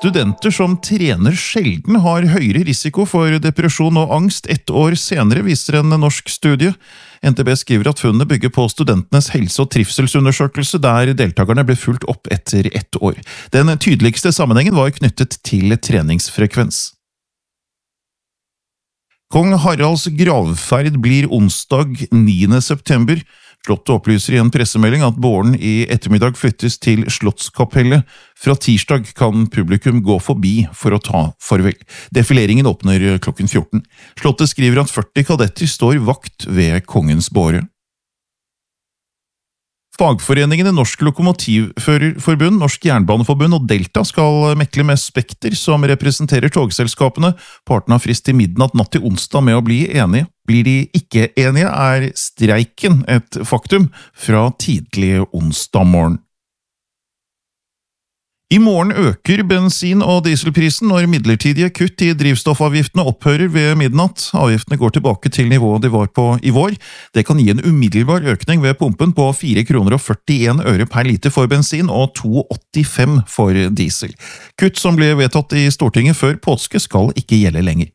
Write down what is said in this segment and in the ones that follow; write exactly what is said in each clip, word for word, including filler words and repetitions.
Studenter som trener sjelden har høyere risiko for depresjon og angst ett år senere, viser en norsk studie. N T B skriver at funnene bygger på studentenes helse- og trivselsundersøkelse, der deltakerne ble fulgt opp etter ett år. Den tydeligste sammenhengen var knyttet til treningsfrekvens. Kong Haralds gravferd blir onsdag niende september. Slottet opplyser i en pressemelding at båren i ettermiddag flyttes til Slottskapellet. Fra tirsdag kan publikum gå forbi for å ta farvel. Defileringen åpner klokken fjorten. Slottet skriver at førti kadetter står vakt ved kongens båre. Fagforeningene Norsk Lokomotivførerforbund, Norsk Jernbaneforbund og Delta skal mekle med Spekter, som representerer togselskapene. Partene har frist til midnatt natt til onsdag med å bli enige. Blir de ikke enige, er streiken et faktum fra tidlig onsdag morgen. I morgen øker bensin- og dieselprisen når midlertidige kutt i drivstoffavgiftene opphører ved midnatt. Avgiftene går tilbake til nivået de var på i vår. Det kan gi en umiddelbar økning ved pumpen på fire kroner og førtien øre per liter for bensin og to åttifem for diesel. Kutt som ble vedtatt i Stortinget før påske skal ikke gjelde lenger.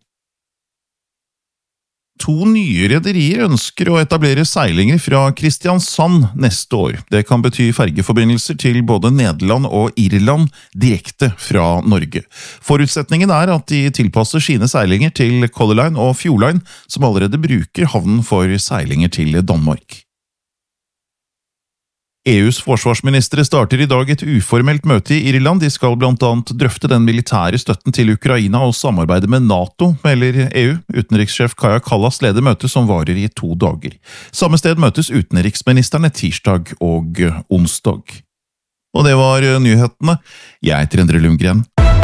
To nye rederier ønsker å etablere seilinger fra Kristiansand neste år. Det kan bety fergeforbindelser til både Nederland og Irland direkte fra Norge. Forutsetningen er at de tilpasser sine seilinger til Color Line og Fjord Line, som allerede bruker havnen for seilinger til Danmark. E U's forsvarsministre starter i dag et uformelt møte i Irland. De skal blant annet drøfte den militære støtten til Ukraina og samarbeide med NATO, melder E U. Utenrikssjef Kaja Kallas leder møte som varer i to dager. Samme sted møtes utenriksministerne tirsdag og onsdag. Og det var nyhetene. Jeg heter Endre Lundgren.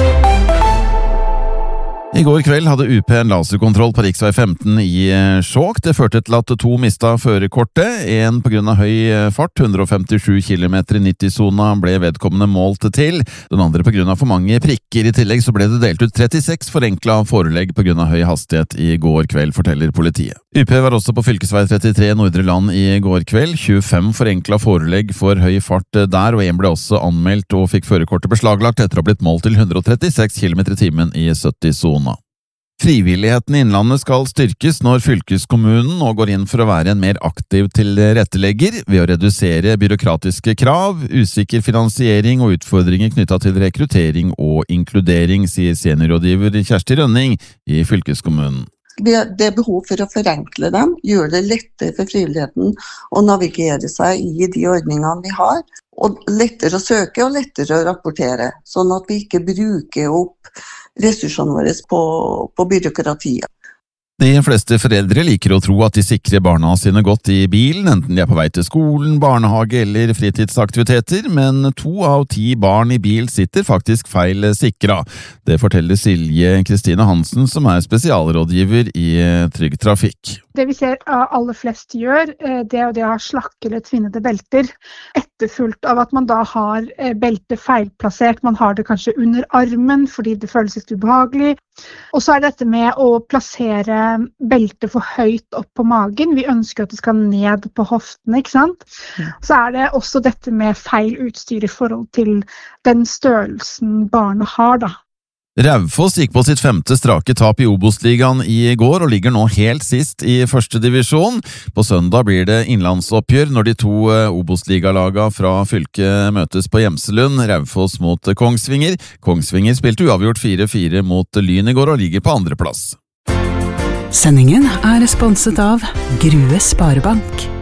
I går kveld hadde U P en laserkontroll på riksvei femten i Skjåk. Det førte til at to mistet førerkortet. En på grunn av høy fart, hundre og femtisju kilometer i nitti-sona, ble vedkommende målt til. Den andre på grunn av for mange prikker. I tillegg så ble det delt ut trettiseks forenklet forelegg på grunn av høy hastighet i går kveld, forteller politiet. U P var også på fylkesvei trettitre Nordre Land i går kveld. tjuefem forenklet forelegg for høy fart der, og en ble også anmeldt og fikk førerkortet beslaglagt etter å ha blitt målt til hundre og trettiseks kilometer i timen i sytti-sona. Frivilligheten i Innlandet skal styrkes når fylkeskommunen nå går inn for å være en mer aktiv tilrettelegger ved å redusere byråkratiske krav, usikker finansiering og utfordringer knyttet til rekruttering og inkludering, sier seniorrådgiver Kjersti Rønning i fylkeskommunen. Det er behov for å forenkle dem, gjøre det lettere for frivilligheten å navigere seg i de ordningene vi har, og lettere å søke og lettere å rapportere, sånn at vi ikke bruker opp ressursene våre på, på byråkratiet. De fleste foreldre liker å tro at de sikrer barna sine godt i bilen, enten de er på vei til skolen, barnehage eller fritidsaktiviteter, men to av ti barn i bil sitter faktisk feil sikra. Det forteller Silje Kristine Hansen, som er spesialrådgiver i Trygg Trafikk. Det vi ser aller flest gjør, det er det å ha slakke eller tvinnede belter, etterfulgt av at man da har beltet feilplassert. Man har det kanskje under armen fordi det føles litt ubehagelig. Og så er det dette med å plassere beltet for høyt opp på magen. Vi ønsker at det skal ned på hoftene, ikke sant? Så er det også dette med feil utstyr i forhold til den størrelsen barnet har da. Raufoss gikk på sitt femte strake tap i Obos-ligaen i går og ligger nå helt sist i første divisjon. På søndag blir det innlandsoppgjør når de to Obos-ligalagene fra fylket møtes på Gjemselund, Raufoss mot Kongsvinger. Kongsvinger spilte uavgjort fire fire mot Lyn i går og ligger på andre plass. Sendingen er sponset av Grue Sparebank.